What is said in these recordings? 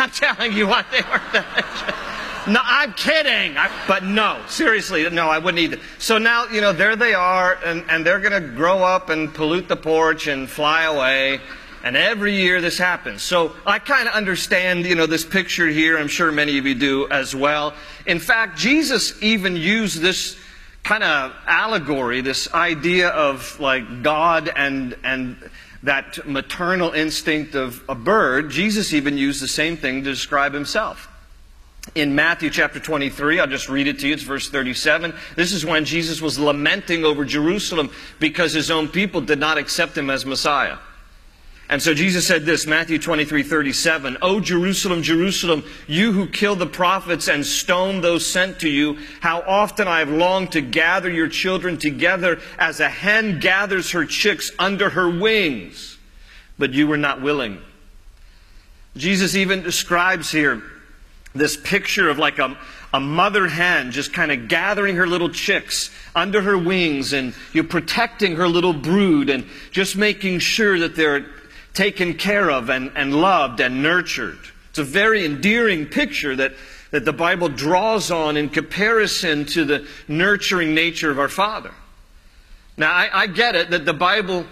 not telling you what they were. No, I'm kidding. But no, seriously, no, I wouldn't either. So now, there they are, and they're going to grow up and pollute the porch and fly away. And every year this happens. So I kind of understand, this picture here. I'm sure many of you do as well. In fact, Jesus even used this kind of allegory, this idea of like God and that maternal instinct of a bird. Jesus even used the same thing to describe himself. In Matthew chapter 23, I'll just read it to you, it's verse 37. This is when Jesus was lamenting over Jerusalem because his own people did not accept him as Messiah. And so Jesus said this, Matthew 23:37, "O Jerusalem, Jerusalem, you who kill the prophets and stone those sent to you, how often I have longed to gather your children together as a hen gathers her chicks under her wings, but you were not willing." Jesus even describes here this picture of like a mother hen just kind of gathering her little chicks under her wings, and you're protecting her little brood and just making sure that they're taken care of and loved and nurtured. It's a very endearing picture that the Bible draws on in comparison to the nurturing nature of our Father. Now, I get it that the Bible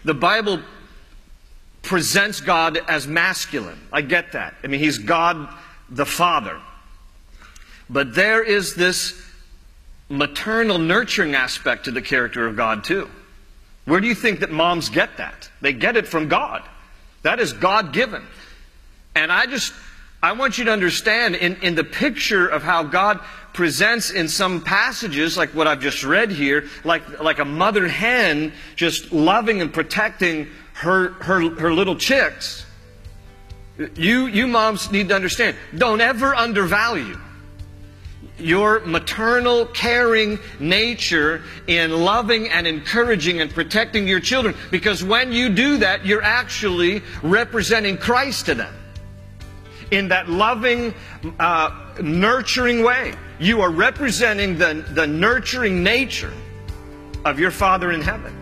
presents God as masculine. I get that. I mean, He's God the Father. But there is this maternal nurturing aspect to the character of God too. Where do you think that moms get that? They get it from God. That is God-given. And I want you to understand in the picture of how God presents in some passages, like what I've just read here, like a mother hen just loving and protecting her little chicks. You moms need to understand, don't ever undervalue your maternal, caring nature in loving and encouraging and protecting your children. Because when you do that, you're actually representing Christ to them. In that loving, nurturing way. You are representing the nurturing nature of your Father in heaven.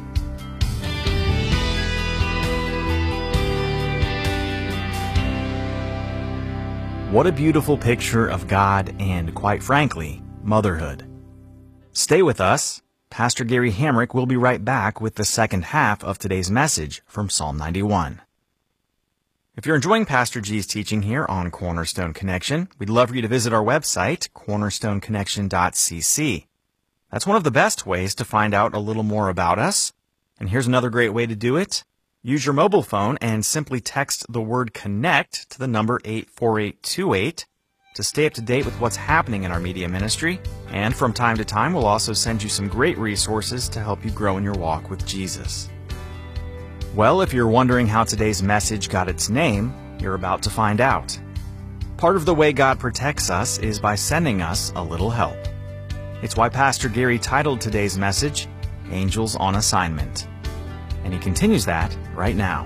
What a beautiful picture of God and, quite frankly, motherhood. Stay with us. Pastor Gary Hamrick will be right back with the second half of today's message from Psalm 91. If you're enjoying Pastor G's teaching here on Cornerstone Connection, we'd love for you to visit our website, cornerstoneconnection.cc. That's one of the best ways to find out a little more about us. And here's another great way to do it. Use your mobile phone and simply text the word CONNECT to the number 84828 to stay up to date with what's happening in our media ministry. And from time to time, we'll also send you some great resources to help you grow in your walk with Jesus. Well, if you're wondering how today's message got its name, you're about to find out. Part of the way God protects us is by sending us a little help. It's why Pastor Gary titled today's message, Angels on Assignment. And he continues that right now.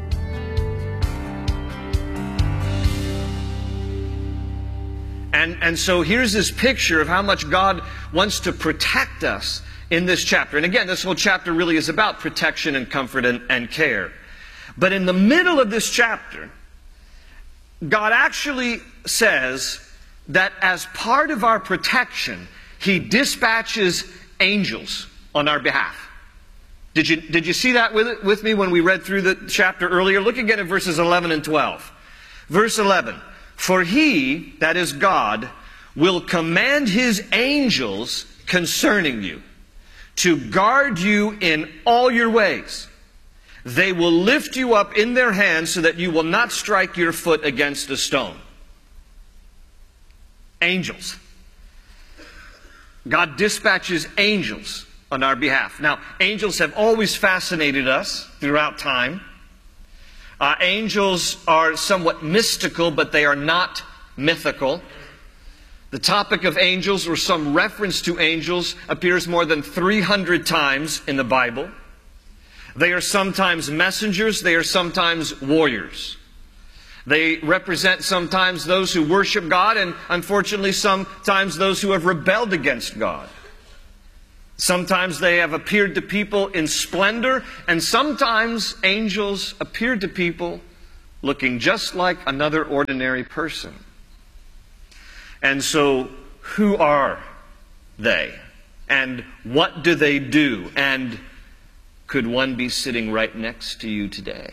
And so here's this picture of how much God wants to protect us in this chapter. And again, this whole chapter really is about protection and comfort and care. But in the middle of this chapter, God actually says that as part of our protection, He dispatches angels on our behalf. Did you see that with me when we read through the chapter earlier? Look again at verses 11 and 12. Verse 11. For He, that is God, will command His angels concerning you, to guard you in all your ways. They will lift you up in their hands so that you will not strike your foot against a stone. Angels. God dispatches angels on our behalf. Now, angels have always fascinated us throughout time. Angels are somewhat mystical, but they are not mythical. The topic of angels, or some reference to angels, appears more than 300 times in the Bible. They are sometimes messengers, they are sometimes warriors. They represent sometimes those who worship God, and unfortunately sometimes those who have rebelled against God. Sometimes they have appeared to people in splendor, and sometimes angels appeared to people looking just like another ordinary person. And so, who are they? And what do they do? And could one be sitting right next to you today?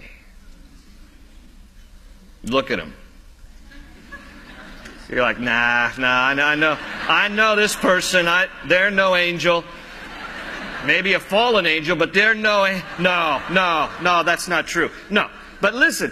Look at them. You're like, nah, I know this person. They're no angel. Maybe a fallen angel, but they're no, that's not true. No, but listen.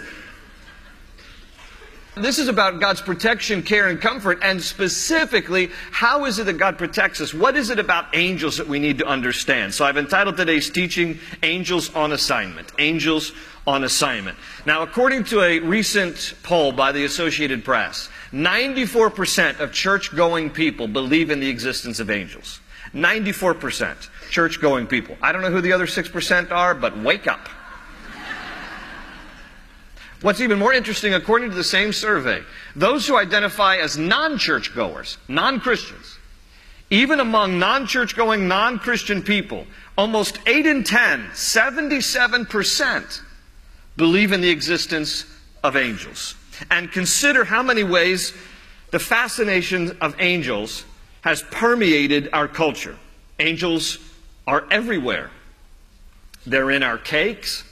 This is about God's protection, care, and comfort, and specifically, how is it that God protects us? What is it about angels that we need to understand? So I've entitled today's teaching, Angels on Assignment. Angels on Assignment. Now, according to a recent poll by the Associated Press, 94% of church-going people believe in the existence of angels. 94% church-going people. I don't know who the other 6% are, but wake up. What's even more interesting, according to the same survey, those who identify as non-churchgoers, non-Christians, even among non-church-going, non-Christian people, almost 8 in 10, 77%, believe in the existence of angels. And consider how many ways the fascination of angels has permeated our culture. Angels are everywhere. They're in our cakes.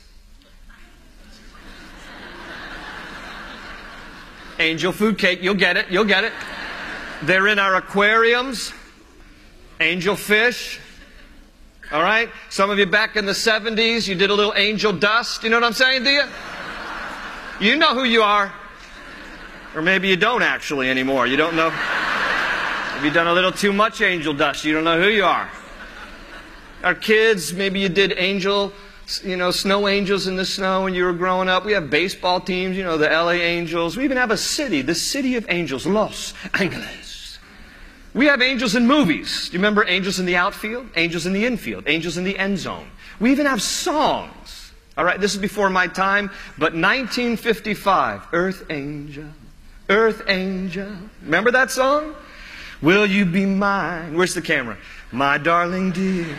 Angel food cake, you'll get it. They're in our aquariums. Angel fish. All right? Some of you back in the 70s, you did a little angel dust. You know what I'm saying, do you? You know who you are. Or maybe you don't actually anymore. You don't know. Have you done a little too much angel dust? You don't know who you are. Our kids, maybe you did angel, snow angels in the snow when you were growing up. We have baseball teams, the LA Angels. We even have a city, the City of Angels, Los Angeles. We have angels in movies. Do you remember angels in the outfield? Angels in the infield. Angels in the end zone. We even have songs. All right, this is before my time, but 1955, Earth Angel, Earth Angel. Remember that song? Will you be mine? Where's the camera? My darling dear.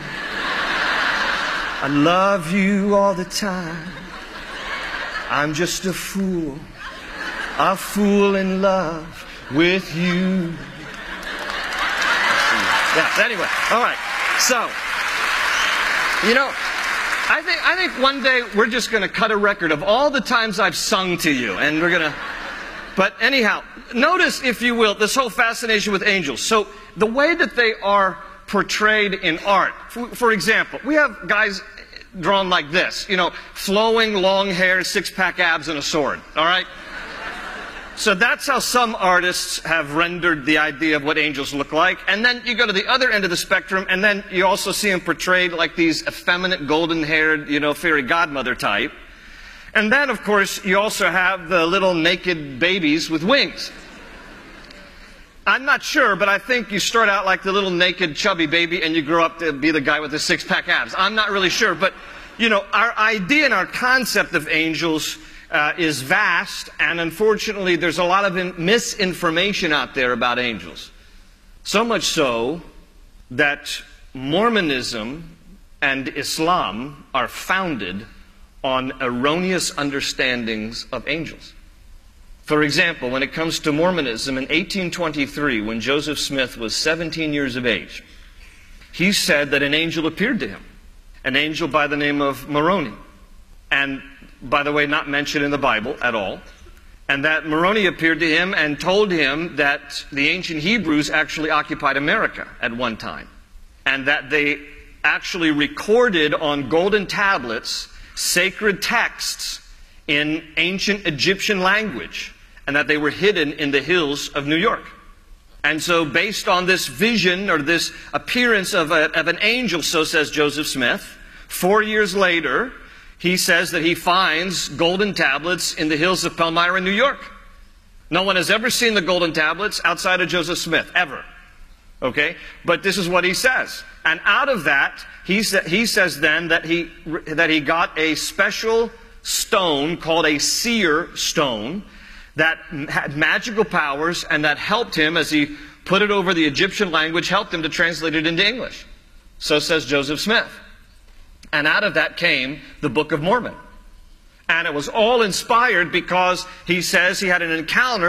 I love you all the time. I'm just a fool in love with you. Yeah, anyway, all right. So, I think one day we're just going to cut a record of all the times I've sung to you, and we're going to... But anyhow, notice, if you will, this whole fascination with angels. So, the way that they are portrayed in art. For example, we have guys drawn like this, flowing long hair, six-pack abs, and a sword, all right? So that's how some artists have rendered the idea of what angels look like. And then you go to the other end of the spectrum, and then you also see them portrayed like these effeminate, golden-haired, fairy godmother type. And then, of course, you also have the little naked babies with wings. I'm not sure, but I think you start out like the little naked chubby baby and you grow up to be the guy with the six-pack abs. I'm not really sure, but, our idea and our concept of angels is vast, and unfortunately there's a lot of misinformation out there about angels. So much so that Mormonism and Islam are founded on erroneous understandings of angels. For example, when it comes to Mormonism, in 1823, when Joseph Smith was 17 years of age, he said that an angel appeared to him, an angel by the name of Moroni, and, by the way, not mentioned in the Bible at all, and that Moroni appeared to him and told him that the ancient Hebrews actually occupied America at one time, and that they actually recorded on golden tablets sacred texts in ancient Egyptian language, and that they were hidden in the hills of New York. And so based on this vision, or this appearance of an angel, so says Joseph Smith, 4 years later, he says that he finds golden tablets in the hills of Palmyra, New York. No one has ever seen the golden tablets outside of Joseph Smith, ever. Okay? But this is what he says. And out of that, he says then that he got a special stone called a seer stone that had magical powers, and that helped him, as he put it over the Egyptian language, helped him to translate it into English. So says Joseph Smith. And out of that came the Book of Mormon. And it was all inspired because he says he had an encounter